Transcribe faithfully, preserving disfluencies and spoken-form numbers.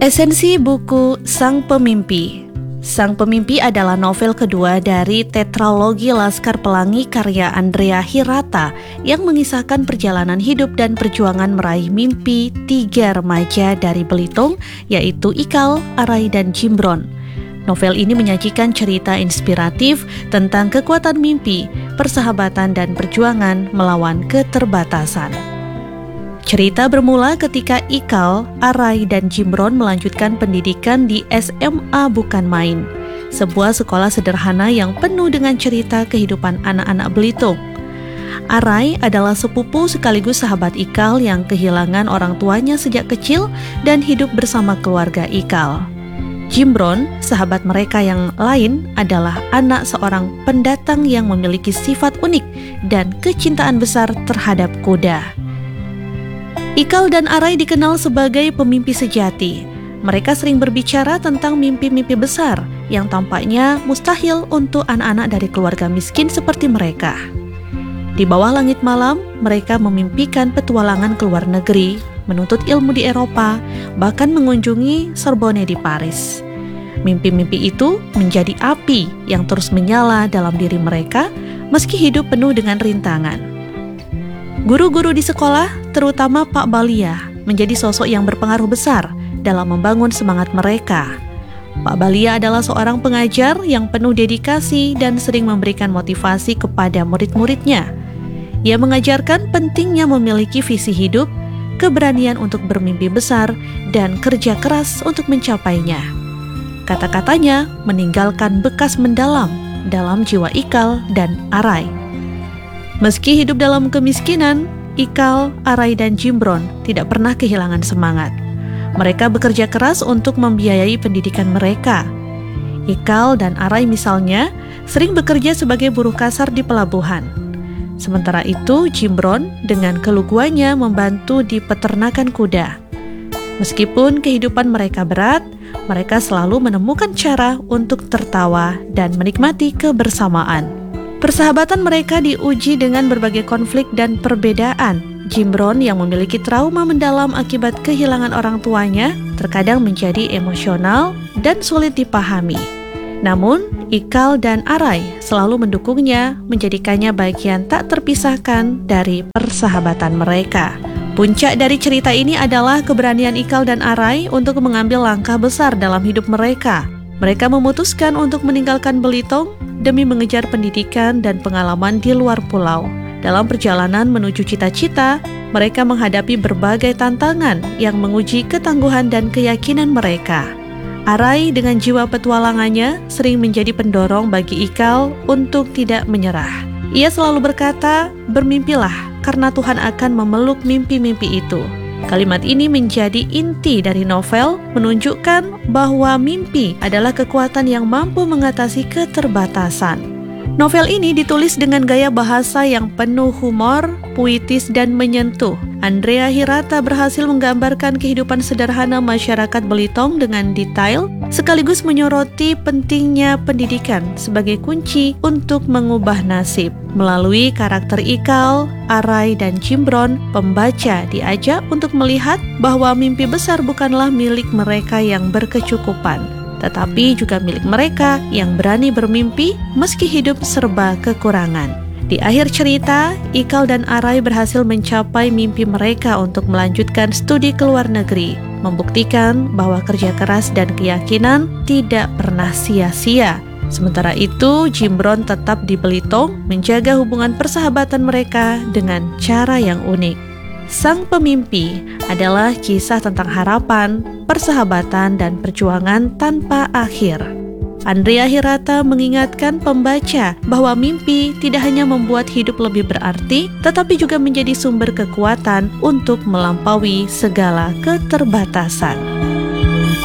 Esensi buku Sang Pemimpi. Sang Pemimpi adalah novel kedua dari tetralogi Laskar Pelangi karya Andrea Hirata yang mengisahkan perjalanan hidup dan perjuangan meraih mimpi tiga remaja dari Belitung, yaitu Ikal, Arai, dan Jimbron. Novel ini menyajikan cerita inspiratif tentang kekuatan mimpi, persahabatan, dan perjuangan melawan keterbatasan. Cerita bermula ketika Ikal, Arai, dan Jimbron melanjutkan pendidikan di S M A Bukan Main, sebuah sekolah sederhana yang penuh dengan cerita kehidupan anak-anak Belitung. Arai adalah sepupu sekaligus sahabat Ikal yang kehilangan orang tuanya sejak kecil dan hidup bersama keluarga Ikal. Jimbron, sahabat mereka yang lain, adalah anak seorang pendatang yang memiliki sifat unik dan kecintaan besar terhadap kuda. Ikal dan Arai dikenal sebagai pemimpi sejati. Mereka sering berbicara tentang mimpi-mimpi besar yang tampaknya mustahil untuk anak-anak dari keluarga miskin seperti mereka. Di bawah langit malam, mereka memimpikan petualangan ke luar negeri, menuntut ilmu di Eropa, bahkan mengunjungi Sorbonne di Paris. Mimpi-mimpi itu menjadi api yang terus menyala dalam diri mereka meski hidup penuh dengan rintangan. Guru-guru di sekolah, terutama Pak Balia, menjadi sosok yang berpengaruh besar dalam membangun semangat mereka. Pak Balia adalah seorang pengajar yang penuh dedikasi dan sering memberikan motivasi kepada murid-muridnya. Ia mengajarkan pentingnya memiliki visi hidup, keberanian untuk bermimpi besar, dan kerja keras untuk mencapainya. Kata-katanya meninggalkan bekas mendalam dalam jiwa Ikal dan Arai. Meski hidup dalam kemiskinan, Ikal, Arai, dan Jimbron tidak pernah kehilangan semangat. Mereka bekerja keras untuk membiayai pendidikan mereka. Ikal dan Arai misalnya sering bekerja sebagai buruh kasar di pelabuhan. Sementara itu, Jimbron dengan keluguannya membantu di peternakan kuda. Meskipun kehidupan mereka berat, mereka selalu menemukan cara untuk tertawa dan menikmati kebersamaan. Persahabatan mereka diuji dengan berbagai konflik dan perbedaan. Jimbron yang memiliki trauma mendalam akibat kehilangan orang tuanya terkadang menjadi emosional dan sulit dipahami. Namun, Ikal dan Arai selalu mendukungnya, menjadikannya bagian tak terpisahkan dari persahabatan mereka. Puncak dari cerita ini adalah keberanian Ikal dan Arai untuk mengambil langkah besar dalam hidup mereka. Mereka memutuskan untuk meninggalkan Belitung demi mengejar pendidikan dan pengalaman di luar pulau. Dalam perjalanan menuju cita-cita, mereka menghadapi berbagai tantangan yang menguji ketangguhan dan keyakinan mereka. Arai dengan jiwa petualangannya sering menjadi pendorong bagi Ikal untuk tidak menyerah. Ia selalu berkata, "Bermimpilah, karena Tuhan akan memeluk mimpi-mimpi itu." Kalimat ini menjadi inti dari novel, menunjukkan bahwa mimpi adalah kekuatan yang mampu mengatasi keterbatasan. Novel ini ditulis dengan gaya bahasa yang penuh humor, puitis, dan menyentuh. Andrea Hirata berhasil menggambarkan kehidupan sederhana masyarakat Belitung dengan detail, sekaligus menyoroti pentingnya pendidikan sebagai kunci untuk mengubah nasib. Melalui karakter Ikal, Arai, dan Jimbron, pembaca diajak untuk melihat bahwa mimpi besar bukanlah milik mereka yang berkecukupan, tetapi juga milik mereka yang berani bermimpi meski hidup serba kekurangan. Di akhir cerita, Ikal dan Arai berhasil mencapai mimpi mereka untuk melanjutkan studi ke luar negeri, membuktikan bahwa kerja keras dan keyakinan tidak pernah sia-sia. Sementara itu, Jimbron tetap di Belitung menjaga hubungan persahabatan mereka dengan cara yang unik. Sang Pemimpi adalah kisah tentang harapan, persahabatan, dan perjuangan tanpa akhir. Andrea Hirata mengingatkan pembaca bahwa mimpi tidak hanya membuat hidup lebih berarti, tetapi juga menjadi sumber kekuatan untuk melampaui segala keterbatasan.